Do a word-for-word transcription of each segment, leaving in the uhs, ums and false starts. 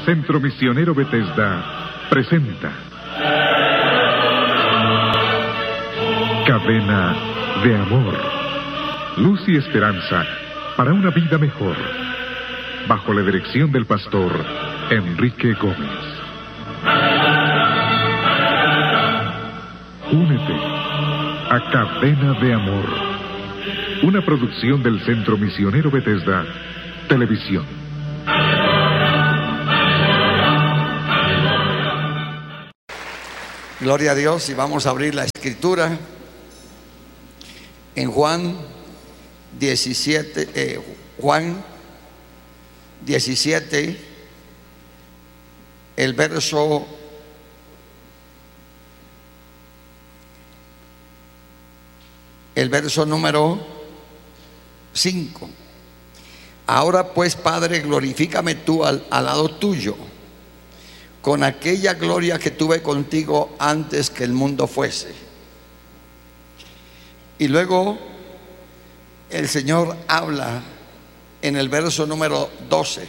Centro Misionero Bethesda presenta Cadena de Amor, luz y esperanza para una vida mejor, bajo la dirección del pastor Enrique Gómez. Únete a Cadena de Amor, una producción del Centro Misionero Bethesda Televisión. Gloria a Dios, y vamos a abrir la escritura en Juan diecisiete, eh, Juan diecisiete, el verso el verso número cinco. Ahora pues, Padre, glorifícame tú al, al lado tuyo, con aquella gloria que tuve contigo antes que el mundo fuese. Y luego el Señor habla en el verso número doce: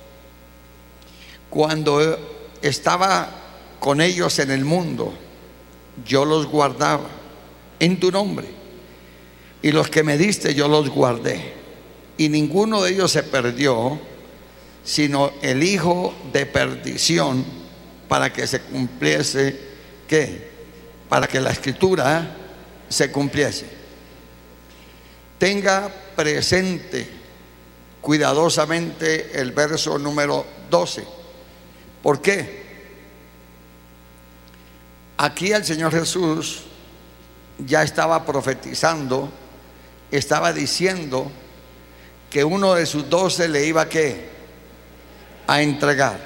cuando estaba con ellos en el mundo, yo los guardaba en tu nombre, y los que me diste yo los guardé, y ninguno de ellos se perdió, sino el hijo de perdición, para que se cumpliese, ¿qué? Para que la escritura se cumpliese. Tenga presente cuidadosamente el verso número doce. ¿Por qué? Aquí el Señor Jesús ya estaba profetizando, estaba diciendo que uno de sus doce le iba, ¿qué?, a entregar.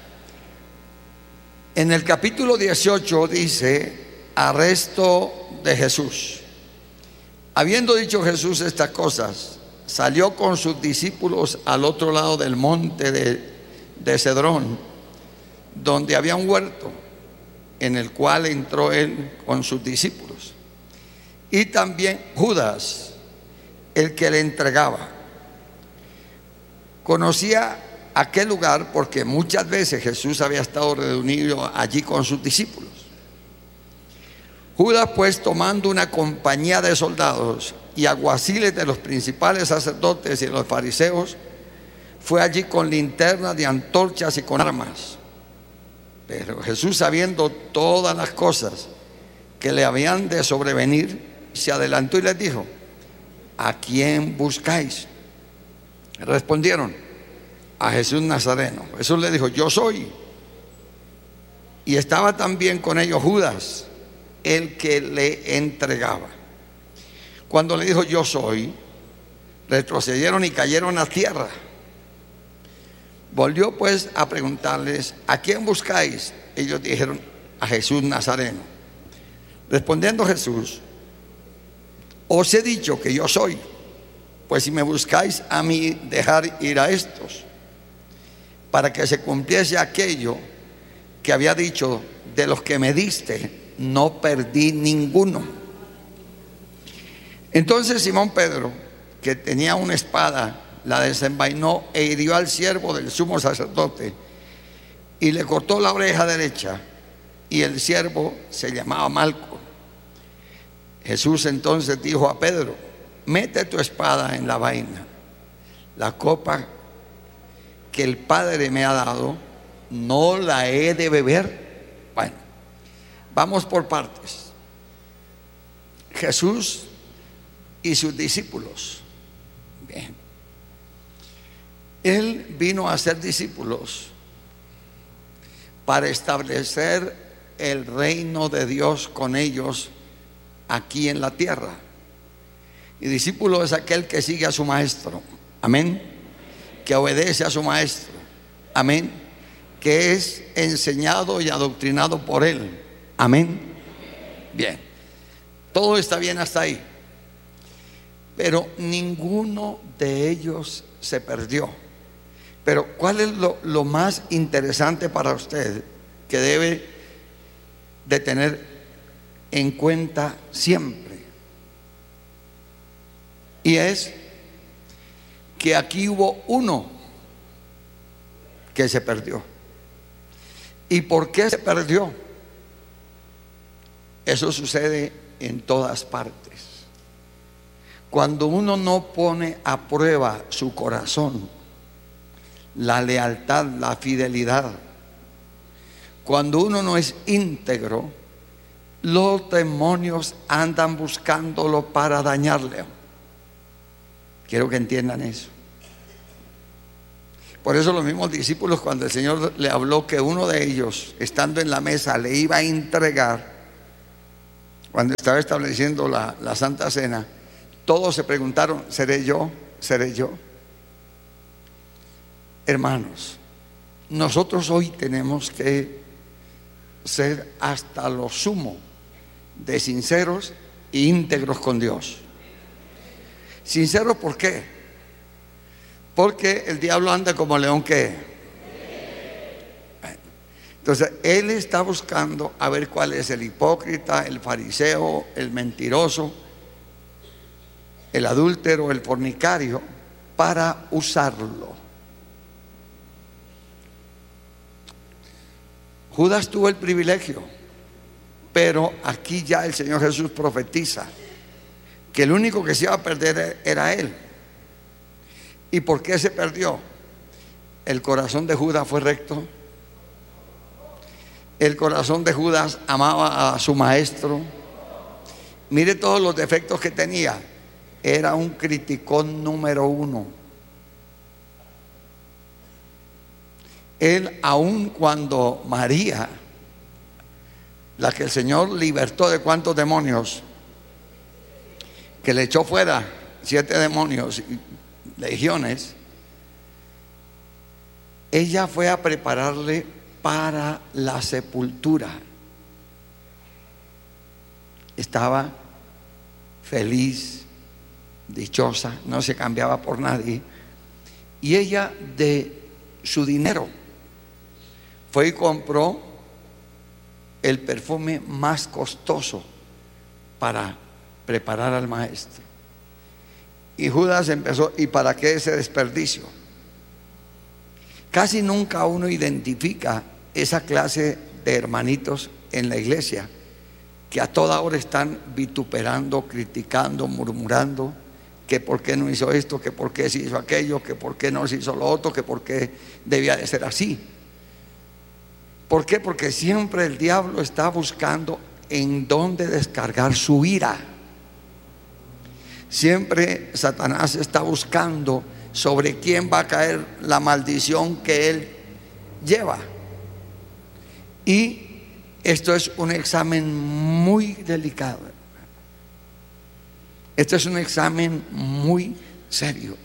En el capítulo dieciocho dice: arresto de Jesús. Habiendo dicho Jesús estas cosas, salió con sus discípulos al otro lado del monte de, de Cedrón, donde había un huerto, en el cual entró él con sus discípulos, y también Judas, el que le entregaba. Conocía aquel lugar porque muchas veces Jesús había estado reunido allí con sus discípulos. Judas, pues, tomando una compañía de soldados y alguaciles de los principales sacerdotes y de los fariseos, fue allí con linternas de antorchas y con armas. Pero Jesús, sabiendo todas las cosas que le habían de sobrevenir, se adelantó y les dijo: ¿a quién buscáis? Respondieron: a Jesús Nazareno. Jesús le dijo: yo soy. Y estaba también con ellos Judas, el que le entregaba. Cuando le dijo yo soy, retrocedieron y cayeron a tierra. Volvió pues a preguntarles: ¿a quién buscáis? Ellos dijeron: a Jesús Nazareno. Respondiendo Jesús: os he dicho que yo soy. Pues si me buscáis a mí, dejar ir a estos, para que se cumpliese aquello que había dicho: de los que me diste no perdí ninguno. Entonces Simón Pedro, que tenía una espada, la desenvainó e hirió al siervo del sumo sacerdote y le cortó la oreja derecha, y el siervo se llamaba Malco. Jesús entonces dijo a Pedro: mete tu espada en la vaina. La copa que el Padre me ha dado, ¿no la he de beber? Bueno, vamos por partes. Jesús y sus discípulos. Bien. Él vino a ser discípulos para establecer el reino de Dios con ellos aquí en la tierra. Y discípulo es aquel que sigue a su maestro. Amén. Que obedece a su maestro. Amén. Que es enseñado y adoctrinado por él. Amén. Bien. Todo está bien hasta ahí. Pero ninguno de ellos se perdió. Pero ¿cuál es lo, lo más interesante para usted que debe de tener en cuenta siempre? Y es que aquí hubo uno que se perdió. ¿Y por qué se perdió? Eso sucede en todas partes. Cuando uno no pone a prueba su corazón, la lealtad, la fidelidad, cuando uno no es íntegro, los demonios andan buscándolo para dañarle. Quiero que entiendan eso. Por eso los mismos discípulos, cuando el Señor le habló que uno de ellos, estando en la mesa, le iba a entregar, cuando estaba estableciendo la, la Santa Cena, todos se preguntaron: ¿seré yo? ¿Seré yo? Hermanos, nosotros hoy tenemos que ser hasta lo sumo de sinceros e íntegros con Dios. Sinceros, ¿por qué? Porque el diablo anda como león que. Entonces él está buscando a ver cuál es el hipócrita, el fariseo, el mentiroso, el adúltero, el fornicario, para usarlo. Judas tuvo el privilegio, pero aquí ya el Señor Jesús profetiza que el único que se iba a perder era él. ¿Y por qué se perdió? El corazón de Judas fue recto. El corazón de Judas amaba a su maestro. Mire todos los defectos que tenía. Era un criticón número uno. Él, aun cuando María, la que el Señor libertó de cuántos demonios, que le echó fuera siete demonios y legiones, ella fue a prepararle para la sepultura. Estaba feliz, dichosa, no se cambiaba por nadie, y ella de su dinero fue y compró el perfume más costoso para preparar al maestro. Y Judas empezó: ¿y para qué ese desperdicio? Casi nunca uno identifica esa clase de hermanitos en la iglesia que a toda hora están vituperando, criticando, murmurando, que por qué no hizo esto, que por qué se hizo aquello, que por qué no se hizo lo otro, que por qué debía de ser así. ¿Por qué? Porque siempre el diablo está buscando en dónde descargar su ira. Siempre Satanás está buscando sobre quién va a caer la maldición que él lleva. Y esto es un examen muy delicado. Esto es un examen muy serio.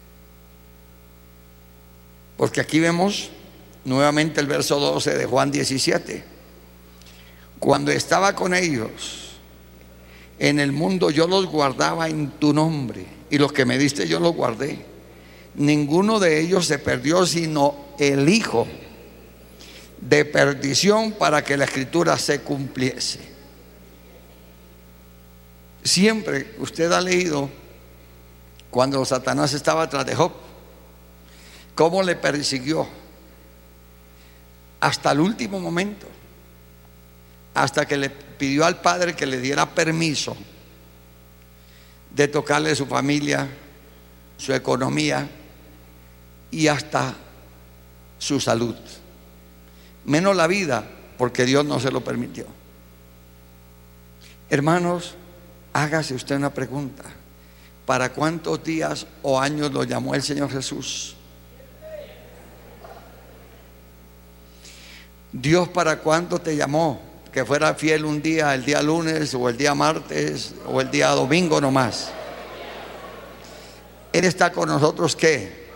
Porque aquí vemos nuevamente el verso doce de Juan diecisiete. Cuando estaba con ellos en el mundo, yo los guardaba en tu nombre, y los que me diste yo los guardé. Ninguno de ellos se perdió, sino el hijo, de perdición, para que la escritura se cumpliese. Siempre usted ha leído cuando Satanás estaba tras de Job, cómo le persiguió hasta el último momento, hasta que le pidió al Padre que le diera permiso de tocarle su familia, su economía y hasta su salud, menos la vida, porque Dios no se lo permitió. Hermanos, hágase usted una pregunta: ¿para cuántos días o años lo llamó el Señor Jesús? Dios, ¿para cuánto te llamó? Que fuera fiel un día, el día lunes o el día martes o el día domingo nomás. Él está con nosotros, ¿qué?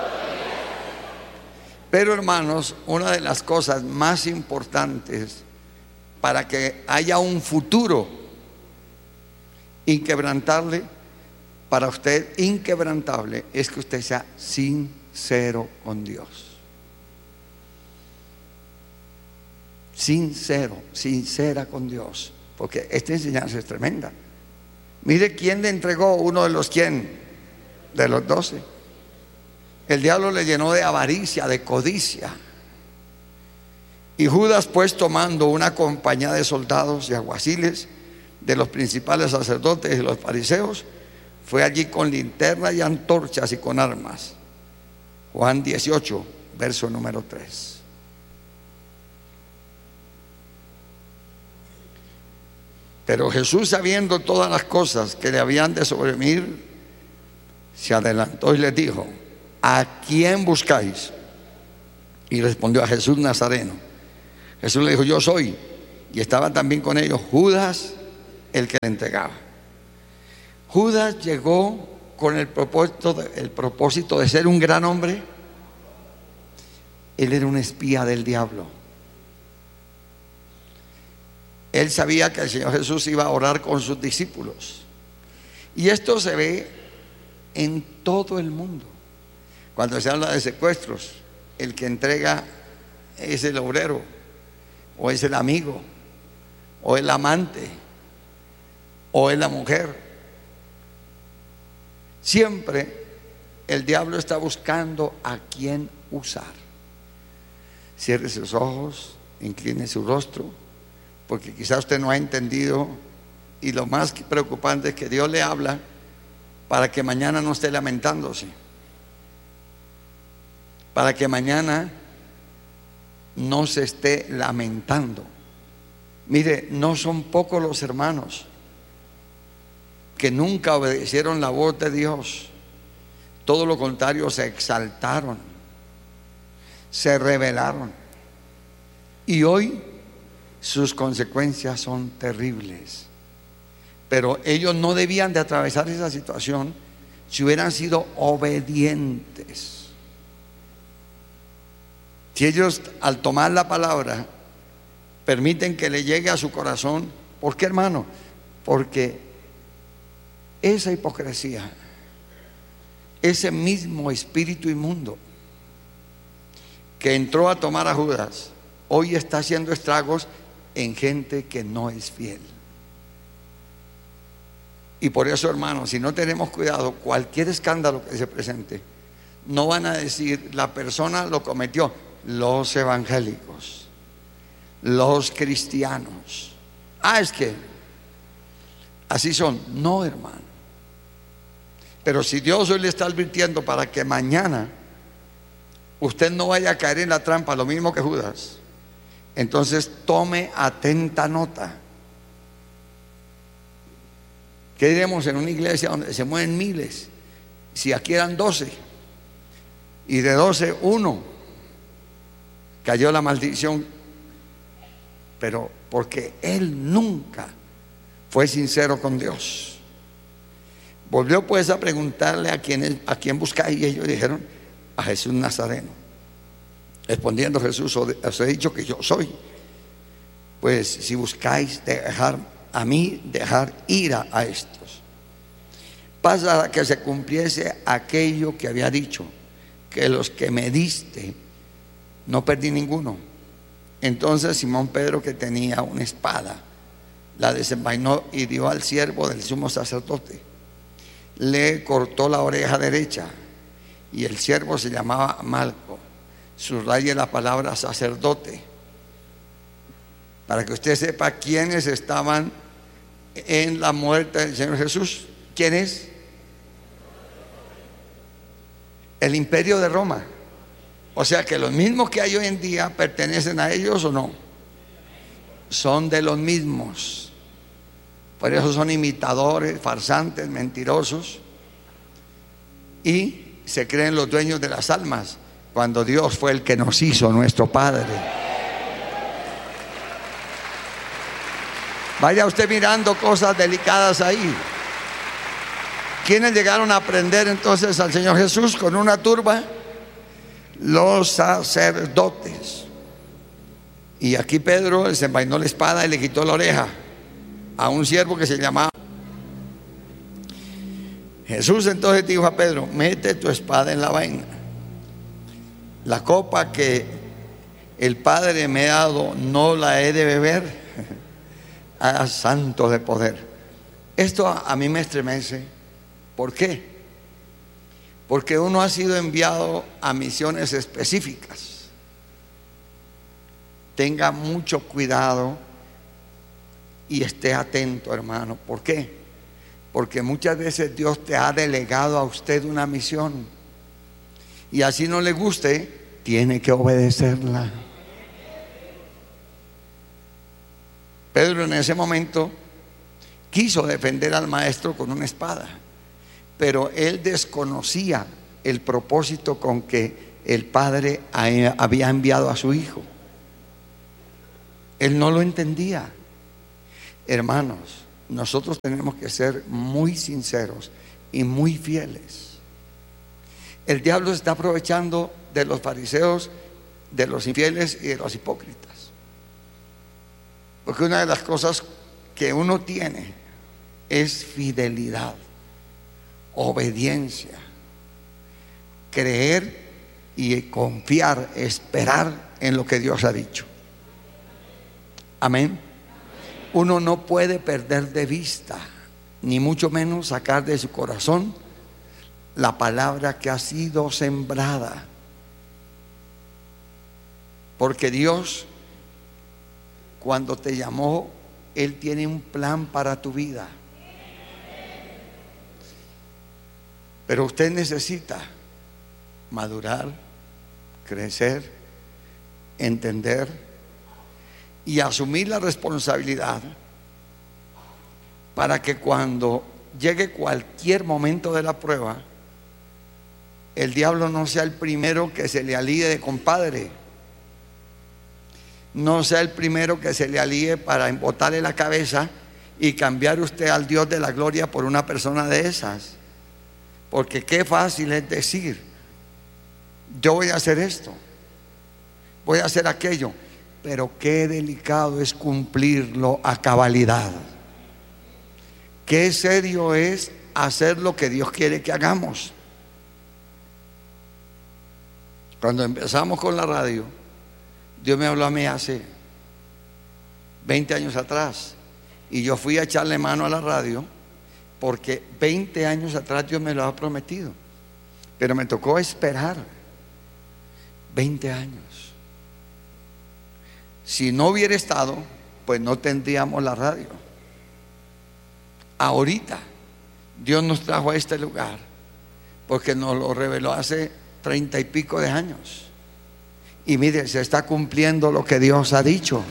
Pero hermanos, una de las cosas más importantes para que haya un futuro inquebrantable para usted, inquebrantable, es que usted sea sincero con Dios. Sincero, sincera con Dios, porque esta enseñanza es tremenda. Mire quién le entregó, uno de los quién, de los doce. El diablo le llenó de avaricia, de codicia, Y Judas, pues, tomando una compañía de soldados y alguaciles, de los principales sacerdotes y los fariseos, fue allí con linterna y antorchas y con armas. Juan dieciocho, verso número tres. Pero Jesús, sabiendo todas las cosas que le habían de sobrevenir, se adelantó y les dijo: ¿a quién buscáis? Y respondió: a Jesús Nazareno. Jesús le dijo: yo soy. Y estaba también con ellos Judas, el que le entregaba. Judas llegó con el propósito de, el propósito de ser un gran hombre. Él era un espía del diablo. Él sabía que el Señor Jesús iba a orar con sus discípulos. Y esto se ve en todo el mundo. Cuando se habla de secuestros, el que entrega es el obrero, o es el amigo, o el amante, o es la mujer. Siempre el diablo está buscando a quién usar. Cierre sus ojos, incline su rostro, porque quizás usted no ha entendido, y lo más preocupante es que Dios le habla para que mañana no esté lamentándose, para que mañana no se esté lamentando. Mire, no son pocos los hermanos que nunca obedecieron la voz de Dios. Todo lo contrario, se exaltaron, se rebelaron, y hoy sus consecuencias son terribles. Pero ellos no debían de atravesar esa situación si hubieran sido obedientes. Si ellos, al tomar la palabra, permiten que le llegue a su corazón. ¿Por qué, hermano? Porque esa hipocresía, ese mismo espíritu inmundo que entró a tomar a Judas, hoy está haciendo estragos en gente que no es fiel. Y por eso, hermano, si no tenemos cuidado, cualquier escándalo que se presente, no van a decir la persona lo cometió. Los evangélicos, los cristianos, ah, es que así son. No, hermano. Pero si Dios hoy le está advirtiendo para que mañana usted no vaya a caer en la trampa, lo mismo que Judas, entonces tome atenta nota. ¿Qué diremos en una iglesia donde se mueven miles? Si aquí eran doce, y de doce uno cayó la maldición, pero porque él nunca fue sincero con Dios. Volvió pues a preguntarle: a quién, a quién buscáis, y ellos dijeron: a Jesús Nazareno. Respondiendo Jesús: os he dicho que yo soy. Pues si buscáis dejar a mí, dejar ira a estos. Pasa que se cumpliese aquello que había dicho, que los que me diste no perdí ninguno. Entonces Simón Pedro, que tenía una espada, la desenvainó y dio al siervo del sumo sacerdote. Le cortó la oreja derecha, y el siervo se llamaba Malco. Subraye la palabra sacerdote, para que usted sepa quiénes estaban en la muerte del Señor Jesús. ¿Quién es? El imperio de Roma. O sea que los mismos que hay hoy en día pertenecen a ellos, ¿o no? Son de los mismos. Por eso son imitadores, farsantes, mentirosos, y se creen los dueños de las almas, cuando Dios fue el que nos hizo nuestro Padre. Vaya usted mirando cosas delicadas ahí. ¿Quiénes llegaron a aprender entonces al Señor Jesús con una turba? Los sacerdotes. Y aquí Pedro desenvainó la espada y le quitó la oreja a un siervo que se llamaba. Jesús entonces dijo a Pedro: mete tu espada en la vaina. La copa que el Padre me ha dado, no la he de beber. Ah, santo de poder. Esto a, a mí me estremece. ¿Por qué? Porque uno ha sido enviado a misiones específicas. tenga mucho cuidado y esté atento, hermano. ¿Por qué? Porque muchas veces Dios te ha delegado a usted una misión y así no le guste, tiene que obedecerla. Pedro en ese momento quiso defender al maestro con una espada, pero él desconocía el propósito con que el Padre había enviado a su Hijo. Él no lo entendía. Hermanos, nosotros tenemos que ser muy sinceros y muy fieles. El diablo se está aprovechando de los fariseos, de los infieles y de los hipócritas, porque una de las cosas que uno tiene es fidelidad, obediencia, creer y confiar, esperar en lo que Dios ha dicho. Amén. Uno no puede perder de vista, ni mucho menos sacar de su corazón la palabra que ha sido sembrada, porque Dios, cuando te llamó, Él tiene un plan para tu vida. Pero usted necesita madurar, crecer, entender y asumir la responsabilidad para que cuando llegue cualquier momento de la prueba, el diablo no sea el primero que se le alíe de compadre, no sea el primero que se le alíe para embotarle la cabeza y cambiar usted al Dios de la gloria por una persona de esas. Porque qué fácil es decir, yo voy a hacer esto, voy a hacer aquello, pero qué delicado es cumplirlo a cabalidad. Qué serio es hacer lo que Dios quiere que hagamos. Cuando empezamos con la radio, Dios me habló a mí hace veinte años atrás, y yo fui a echarle mano a la radio porque veinte años atrás Dios me lo ha prometido, pero me tocó esperar veinte años. Si no hubiera estado, pues no tendríamos la radio. Ahorita Dios nos trajo a este lugar porque nos lo reveló hace treinta y pico de años. Y mire, se está cumpliendo lo que Dios ha dicho.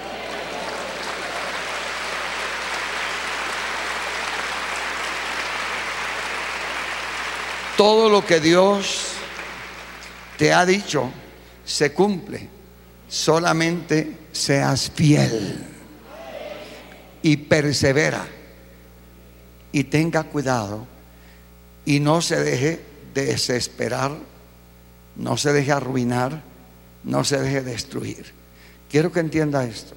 Todo lo que Dios te ha dicho se cumple. Solamente seas fiel y persevera y tenga cuidado y no se deje desesperar, no se deje arruinar, no se deje destruir. Quiero que entienda esto.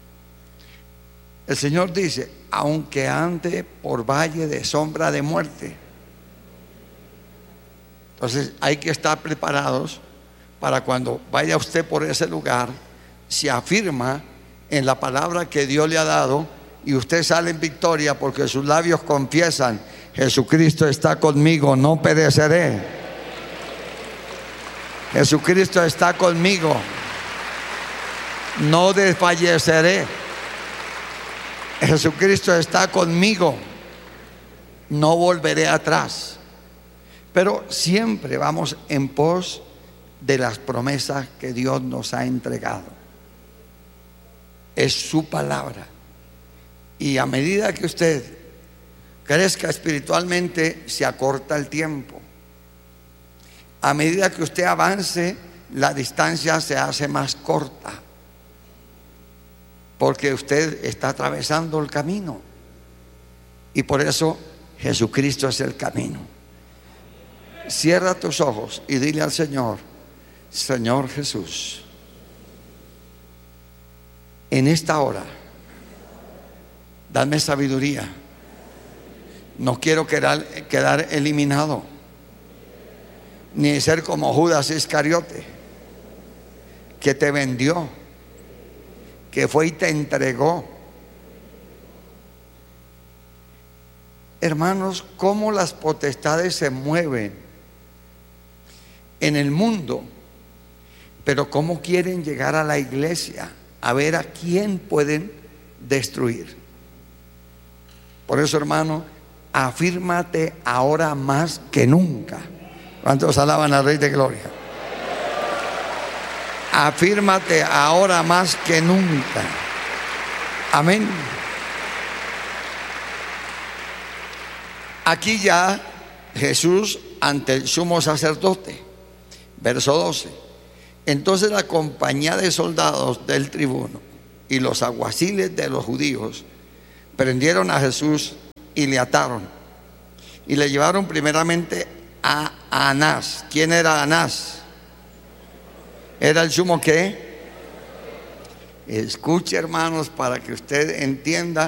El Señor dice: aunque ande por valle de sombra de muerte. Entonces hay que estar preparados para cuando vaya usted por ese lugar, se afirma en la palabra que Dios le ha dado y usted sale en victoria, porque sus labios confiesan: Jesucristo está conmigo, no pereceré. Jesucristo está conmigo, no desfalleceré. Jesucristo está conmigo, no volveré atrás. Pero siempre vamos en pos de las promesas que Dios nos ha entregado. Es su palabra. Y a medida que usted crezca espiritualmente, se acorta el tiempo. A medida que usted avance, la distancia se hace más corta, porque usted está atravesando el camino. Y por eso Jesucristo es el camino. Cierra tus ojos y dile al Señor: Señor Jesús, en esta hora dame sabiduría. No quiero quedar, quedar eliminado, ni ser como Judas Iscariote, que te vendió, que fue y te entregó. Hermanos, cómo las potestades se mueven en el mundo, pero cómo quieren llegar a la iglesia. a ver a quién pueden destruir. Por eso, hermano, afírmate ahora más que nunca. ¿Cuántos alaban al Rey de Gloria? Afírmate ahora más que nunca. Amén. Aquí ya Jesús ante el sumo sacerdote, verso doce. Entonces la compañía de soldados del tribuno y los alguaciles de los judíos prendieron a Jesús y le ataron y le llevaron primeramente a Anás. ¿Quién era Anás? ¿Era el sumo qué? Escuche, hermanos, para que usted entienda